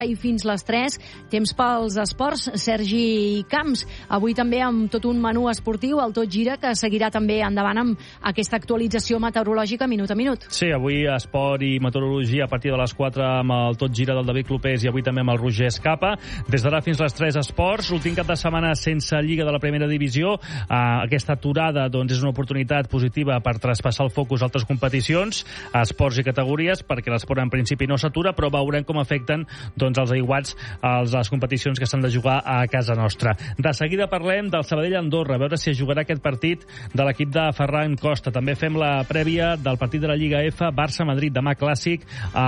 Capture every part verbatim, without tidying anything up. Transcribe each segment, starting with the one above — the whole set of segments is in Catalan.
I fins les tres, temps pels esports. Sergi Camps, avui també amb tot un menú esportiu, el Tot Gira, que seguirà també endavant amb aquesta actualització meteorològica minut a minut. Sí, avui esport i meteorologia a partir de les quatre amb el Tot Gira del David Clopés i avui també amb el Roger Escapa. Des d'ara fins les tres esports, l'últim cap de setmana sense Lliga de la Primera Divisió. Uh, aquesta aturada doncs, és una oportunitat positiva per traspassar el focus a altres competicions, a esports i categories, perquè l'esport en principi no s'atura, però veurem com afecten doncs, els aiguats a les competicions que s'han de jugar a casa nostra. De seguida parlem del Sabadell-Andorra, a veure si es jugarà aquest partit de l'equip de Ferran Costa. També fem la prèvia del partit de la Lliga F, Barça-Madrid, demà clàssic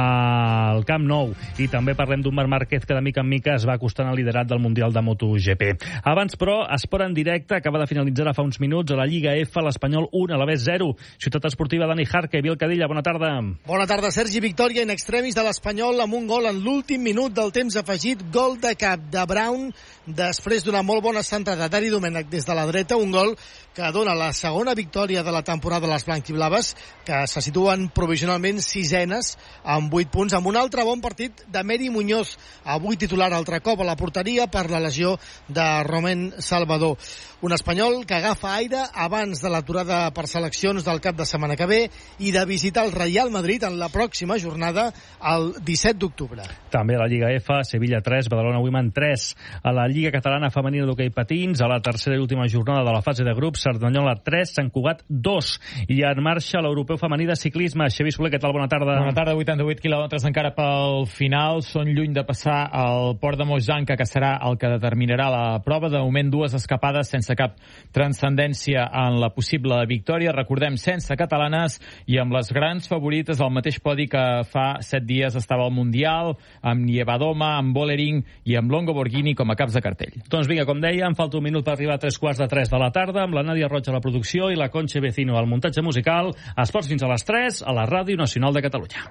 al Camp Nou. I també parlem d'un Marc Márquez que de mica en mica es va acostant al liderat del Mundial de MotoGP. Abans, però, esport en directe, acaba de finalitzar fa uns minuts a la Lliga F, l'Espanyol un, a l'Alavés zero. Ciutat Esportiva, Dani Jarque, Biel Cadilla, bona tarda. Bona tarda, Sergi. Victòria in extremis de l'Espanyol amb un gol en l'últim minut del temps afegit, gol de cap de Brown després d'una molt bona centrada d'Ari Domènech des de la dreta, un gol que dona la segona victòria de la temporada a les blanquiblaves, que se situen provisionalment sisenes amb vuit punts, amb un altre bon partit de Meri Muñoz, avui titular altre cop a la porteria per la lesió de Romain Salvador. Un Espanyol que agafa aire abans de l'aturada per seleccions del cap de setmana que ve i de visitar el Real Madrid en la pròxima jornada el disset d'octubre. També a la Lliga F, Sevilla tres, Badalona Women tres. A la Lliga Catalana Femenina d'Hoquei Patins, a la tercera i última jornada de la fase de grups, Cerdanyola tres, Sant Cugat dos. I en marxa l'Europeu Femení de Ciclisme. Xavi Soler, què tal? Bona tarda. Bona tarda, vuitanta-vuit quilòmetres encara pel final. Són lluny de passar al port de Mojanca, que serà el que determinarà la prova. De moment, dues escapades sense cap transcendència en la possible victòria. Recordem, sense catalanes i amb les grans favorites al mateix podi que fa set dies estava al Mundial, amb Nievadoma, amb Bollering i amb Longo Borghini com a caps de cartell. Doncs vinga, com deia, em falta un minut per arribar a tres quarts de tres de la tarda amb la Nàdia Roig a la producció i la Conxe Vecino al muntatge musical. Esports fins a les tres a la Ràdio Nacional de Catalunya.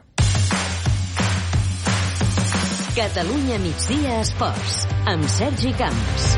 Catalunya migdia esports amb Sergi Camps.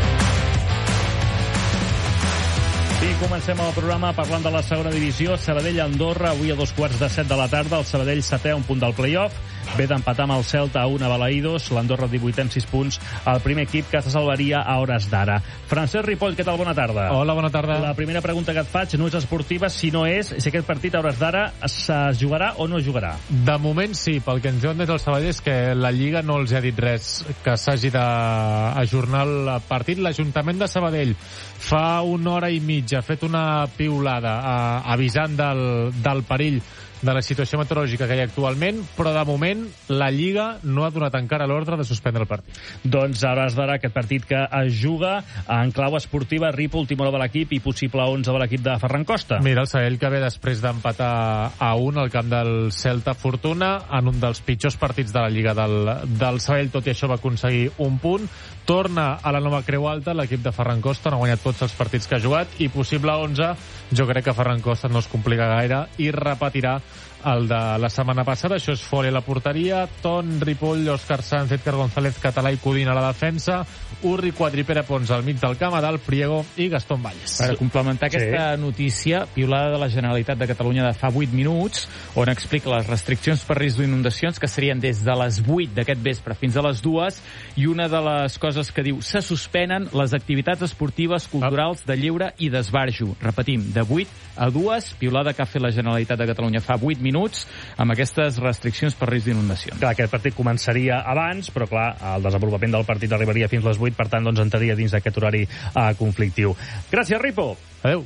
I comencem el programa parlant de la segona divisió. Sabadell-Andorra, avui a dos quarts de set de la tarda. El Sabadell setè, un punt del play-off. Ve d'empatar amb el Celta a una Balaïdos. L'Andorra divuit amb sis punts. El primer equip que se salvaria a hores d'ara. Francesc Ripoll, què tal? Bona tarda. Hola, bona tarda. La primera pregunta que et faig no és esportiva, sinó és si aquest partit a hores d'ara se jugarà o no jugarà. De moment sí, pel que ens diuen des del Sabadell és que la Lliga no els ha dit res que s'hagi d'ajornar el partit. L'Ajuntament de Sabadell fa una hora i mitja ha fet una piulada eh, avisant del, del perill de la situació meteorològica que hi ha actualment, però de moment la Lliga no ha donat encara l'ordre de suspendre el partit. Doncs a hores d'ara aquest partit que es juga en clau esportiva, Ripo, última hora de l'equip i possible onze de l'equip de Ferran Costa. Mira, el Sabadell que ve després d'empatar a un al camp del Celta Fortuna en un dels pitjors partits de la Lliga del, del Sabadell, tot i això va aconseguir un punt. Torna a la nova Creu Alta l'equip de Ferran Costa, no ha guanyat tots els partits que ha jugat i possible onze. Jo crec que Ferran Costa no es complica gaire i repetirà el de la setmana passada. Això és Fole a la porteria, Ton, Ripoll, Òscar Sanz, Edgar González, Català i Codina a la defensa, Urri, Quadripera, Pons al mig del camp, Adal, Priego i Gastón Valles. Per complementar aquesta sí. notícia, piulada de la Generalitat de Catalunya de fa vuit minuts, on explica les restriccions per risc d'inundacions, que serien des de les vuit d'aquest vespre fins a les dues, i una de les coses que diu, se suspenen les activitats esportives, culturals, de lleure i d'esbarjo. Repetim, de vuit a dues, piulada que ha fet la Generalitat de Catalunya fa vuit minuts, amb aquestes restriccions per risc d'inundacions. Clar, aquest partit començaria abans, però clar, el desenvolupament del partit arribaria fins les vuit, per tant, doncs entraria dins d'aquest horari uh, conflictiu. Gràcies, Ripo. Adéu.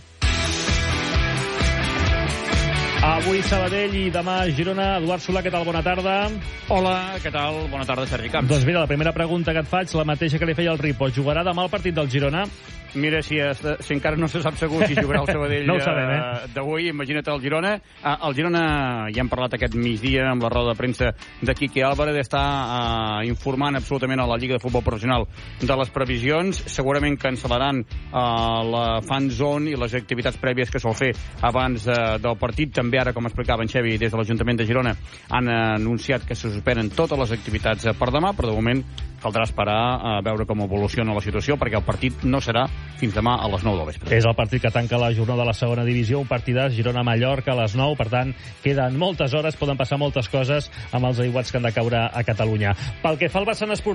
Avui Sabadell i demà Girona. Eduard Solà, què tal? Bona tarda. Hola, què tal? Bona tarda, Sergi Camps. Doncs mira, la primera pregunta que et faig, la mateixa que li feia el Ripo. Jugarà demà el partit del Girona? Mira, si, es, si encara no se sap segur si jugarà el Sabadell no ho sabem, eh? d'avui, imagina't el Girona. Ah, el Girona, ja hem parlat aquest migdia amb la roda de premsa de Quique Álvarez, està ah, informant absolutament a la Lliga de Futbol Professional de les previsions. Segurament cancel·laran ah, la fan zone i les activitats prèvies que sol fer abans ah, del partit. També ara, com explicava en Xavi, des de l'Ajuntament de Girona han anunciat que se suspenen totes les activitats per demà, però de moment caldrà esperar a veure com evoluciona la situació, perquè el partit no serà fins demà a les nou del vespre. És el partit que tanca la jornada de la segona divisió, un partidàs Girona-Mallorca a les nou, per tant, queden moltes hores, poden passar moltes coses amb els aiguats que han de caure a Catalunya. Pel que fa al vessant esportiu,